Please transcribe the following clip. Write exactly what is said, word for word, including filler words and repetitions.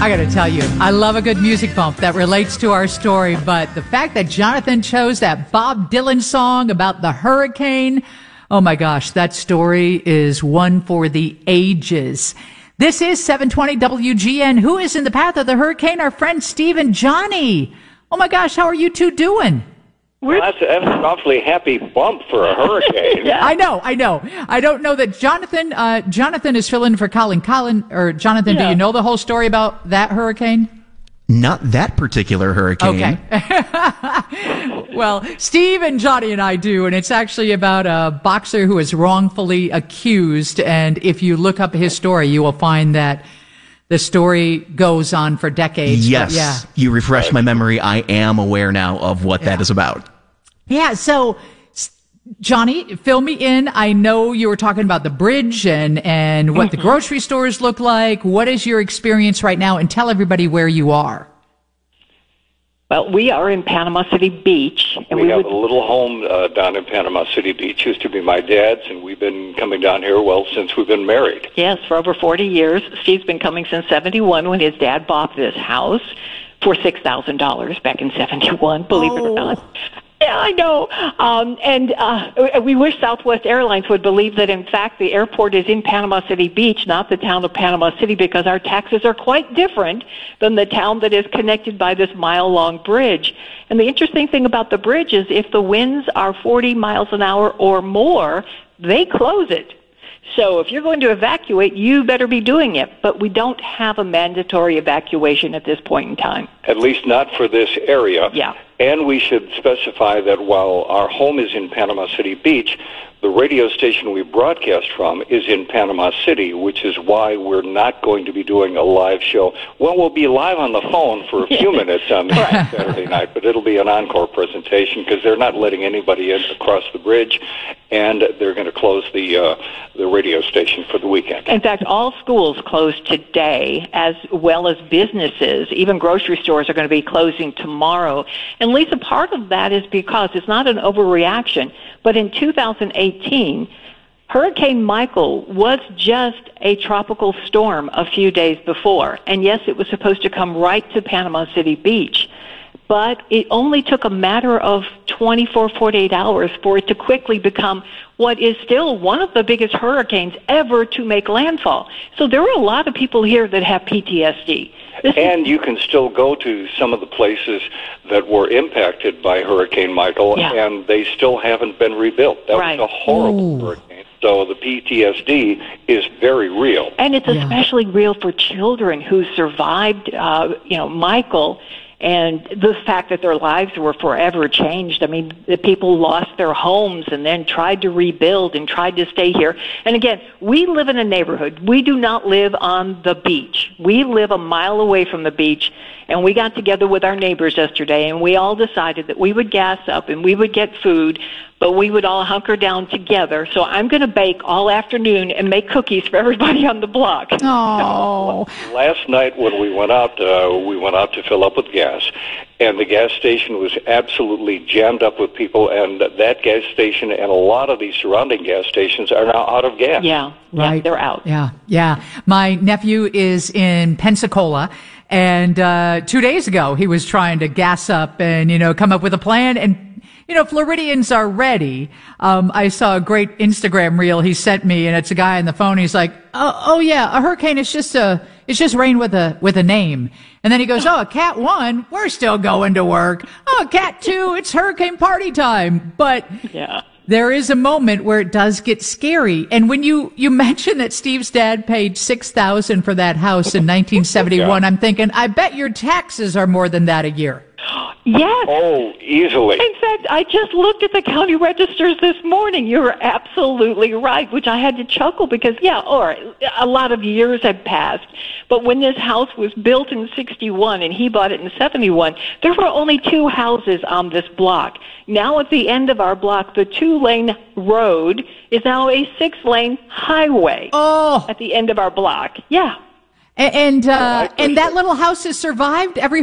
I got to tell you, I love a good music bump that relates to our story, but the fact that Jonathan chose that Bob Dylan song about the hurricane, oh my gosh, that story is one for the ages. This is seven twenty W G N. Who is in the path of the hurricane? Our friend Steve and Johnny. Oh my gosh, how are you two doing? Well, that's, that's an awfully happy bump for a hurricane. Yeah. I know, I know. I don't know that Jonathan, uh, Jonathan is filling for Colin. Colin, or Jonathan, yeah. Do you know the whole story about that hurricane? Not that particular hurricane. Okay. Well, Steve and Johnny and I do, and it's actually about a boxer who is wrongfully accused. And if you look up his story, you will find that the story goes on for decades. Yes. Yeah. You refresh my memory. I am aware now of what yeah. that is about. Yeah. So, Johnny, fill me in. I know you were talking about the bridge and, and what mm-hmm. the grocery stores look like. What is your experience right now? And tell everybody where you are. Well, we are in Panama City Beach. And we, we have would... a little home uh, down in Panama City Beach. Used to be my dad's, and we've been coming down here, well, since we've been married. Yes, for over forty years. Steve's been coming since seventy-one when his dad bought this house for six thousand dollars back in seventy-one, believe oh. it or not. Yeah, I know. Um, and uh, we wish Southwest Airlines would believe that, in fact, the airport is in Panama City Beach, not the town of Panama City, because our taxes are quite different than the town that is connected by this mile-long bridge. And the interesting thing about the bridge is if the winds are forty miles an hour or more, they close it. So if you're going to evacuate, you better be doing it. But we don't have a mandatory evacuation at this point in time. At least not for this area. Yeah. And we should specify that while our home is in Panama City Beach, the radio station we broadcast from is in Panama City, which is why we're not going to be doing a live show. Well, we'll be live on the phone for a few minutes on right. Saturday night, but it'll be an encore presentation because they're not letting anybody in across the bridge, and they're going to close the uh, the radio station for the weekend. In fact, all schools closed today, as well as businesses. Even grocery stores are going to be closing tomorrow. And Lisa, part of that is because it's not an overreaction, but in two thousand eighteen, Hurricane Michael was just a tropical storm a few days before. And yes, it was supposed to come right to Panama City Beach, but it only took a matter of twenty-four, forty-eight hours for it to quickly become what is still one of the biggest hurricanes ever to make landfall. So there are a lot of people here that have P T S D. This and is, you can still go to some of the places that were impacted by Hurricane Michael, yeah. and they still haven't been rebuilt. That right. was a horrible Ooh. hurricane. So the P T S D is very real. And it's yeah. especially real for children who survived, uh, you know, Michael, and the fact that their lives were forever changed. I mean, the people lost their homes and then tried to rebuild and tried to stay here. And again, we live in a neighborhood. We do not live on the beach. We live a mile away from the beach, and we got together with our neighbors yesterday, and we all decided that we would gas up and we would get food, but we would all hunker down together. So I'm going to bake all afternoon and make cookies for everybody on the block. Oh. Last night when we went out, uh, we went out to fill up with gas, and the gas station was absolutely jammed up with people, and that gas station and a lot of these surrounding gas stations are now out of gas. Yeah, right. Yeah, they're out. Yeah, yeah. My nephew is in Pensacola, and uh, two days ago he was trying to gas up and, you know, come up with a plan, and you know, Floridians are ready. Um, I saw a great Instagram reel he sent me, and it's a guy on the phone. He's like, "Oh, oh yeah, a hurricane is just a, it's just rain with a with a name." And then he goes, "Oh, a cat one, we're still going to work. Oh, cat two, it's hurricane party time." But yeah. There is a moment where it does get scary. And when you, you mentioned that Steve's dad paid six thousand dollars for that house in nineteen seventy-one, yeah. I'm thinking, I bet your taxes are more than that a year. Yes. Oh, easily. In fact, I just looked at the county registers this morning. You're absolutely right, which I had to chuckle because, yeah, all right, a lot of years had passed. But when this house was built in sixty-one and he bought it in seventy-one, there were only two houses on this block. Now at the end of our block, the two-lane road is now a six-lane highway. Oh. At the end of our block. Yeah. And, and, uh, and that little house has survived every